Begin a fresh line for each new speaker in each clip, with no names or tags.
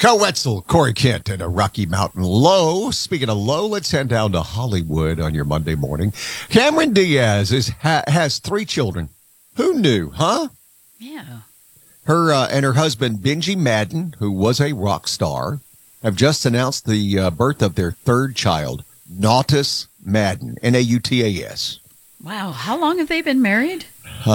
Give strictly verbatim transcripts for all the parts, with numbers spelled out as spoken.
Cal Wetzel, Corey Kent, and a Rocky Mountain Low. Speaking of low, let's head down to Hollywood on your Monday morning. Cameron Diaz is ha- has three children. Who knew, huh?
Yeah.
Her uh, and her husband, Benji Madden, who was a rock star, have just announced the uh, birth of their third child, Nautus Madden, N A U T A S.
Wow. How long have they been married?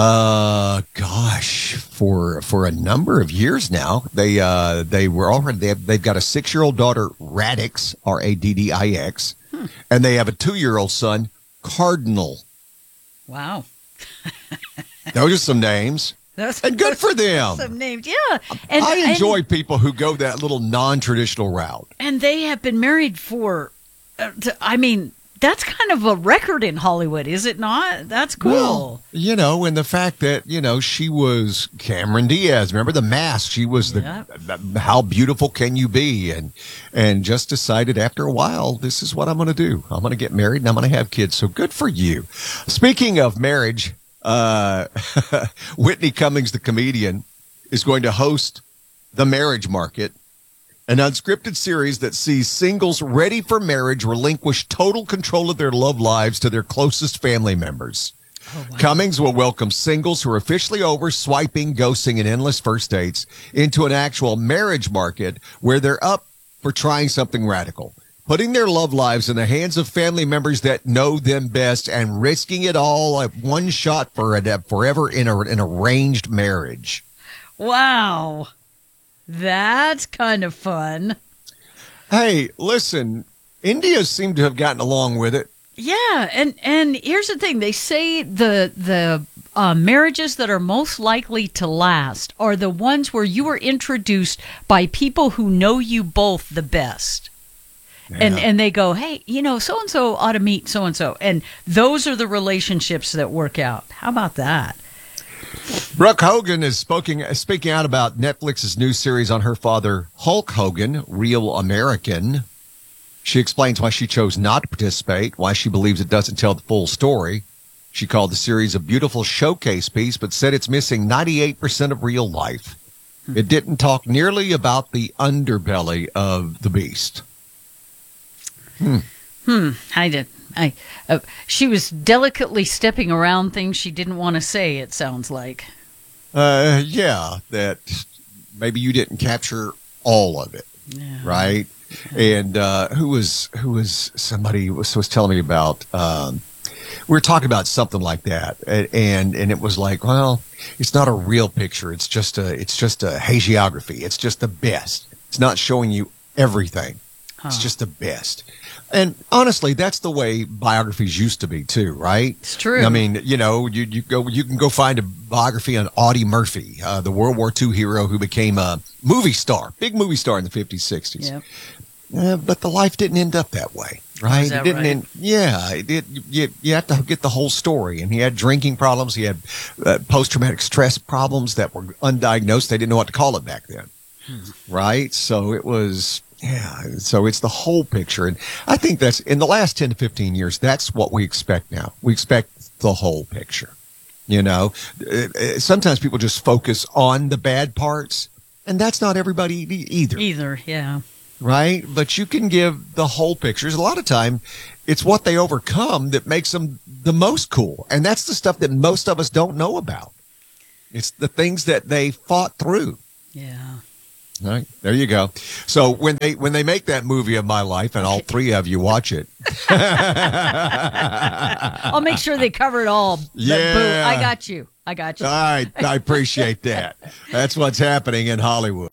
Uh, gosh, for for a number of years now. They uh they were already they have, they've got a six year old daughter, Radix, R A D D I X, hmm. and they have a two year old son, Cardinal.
Wow.
Those are some names.
Those,
and good for them.
Some names, yeah. And
I enjoy
and,
people who go that little non traditional route.
And they have been married for, uh, t- I mean. That's kind of a record in Hollywood, is it not? That's cool.
Well, you know, and the fact that, you know, she was Cameron Diaz. Remember The Mask? She was the,
yep.
the How Beautiful Can You Be? And and just decided after a while, this is what I'm going to do. I'm going to get married and I'm going to have kids. So good for you. Speaking of marriage, uh, Whitney Cummings, the comedian, is going to host The Marriage Market, an unscripted series that sees singles ready for marriage relinquish total control of their love lives to their closest family members. Oh, wow. Cummings will welcome singles who are officially over swiping, ghosting, and endless first dates into an actual marriage market where they're up for trying something radical, putting their love lives in the hands of family members that know them best and risking it all at one shot for a forever in a, an arranged marriage.
Wow. That's kind of fun.
Hey, listen, India seemed to have gotten along with it.
Yeah, and, and here's the thing. They say the the uh, marriages that are most likely to last are the ones where you were introduced by people who know you both the best. Yeah. And and they go, hey, you know, so-and-so ought to meet so-and-so. And those are the relationships that work out. How about that?
Brooke Hogan is speaking, speaking out about Netflix's new series on her father, Hulk Hogan, Real American. She explains why she chose not to participate, why she believes it doesn't tell the full story. She called the series a beautiful showcase piece, but said it's missing ninety-eight percent of real life. It didn't talk nearly about the underbelly of the beast.
Hmm. Hmm. I did. I, uh, she was delicately stepping around things she didn't want to say, it sounds like.
Uh, yeah, that maybe you didn't capture all of it, yeah. right? Yeah. And uh, who was who was somebody was, was telling me about? Um, we were talking about something like that, and and it was like, well, it's not a real picture. It's just a it's just a hagiography. It's just the best. It's not showing you everything. Huh. It's just the best. And honestly, that's the way biographies used to be too, right?
It's true.
I mean, you know, you, you go, you can go find a biography on Audie Murphy, uh, the World War Two hero who became a movie star, big movie star in the fifties, sixties. Yep. Uh, but the life didn't end up that way, right?
Is that
it didn't
right?
end. Yeah, it did. You, you have to get the whole story. And he had drinking problems. He had uh, post-traumatic stress problems that were undiagnosed. They didn't know what to call it back then, hmm. right? So it was. Yeah, so it's the whole picture. And I think that's in the last ten to fifteen years, that's what we expect now. We expect the whole picture. You know, sometimes people just focus on the bad parts, and that's not everybody either.
Either, yeah.
Right? But you can give the whole pictures. A lot of time, it's what they overcome that makes them the most cool. And that's the stuff that most of us don't know about. It's the things that they fought through.
Yeah.
All right, there you go. So when they when they make that movie of my life, and all three of you watch it,
I'll make sure they cover it all.
Yeah,
boo, I got you. I got you.
All right, I appreciate that. That's what's happening in Hollywood.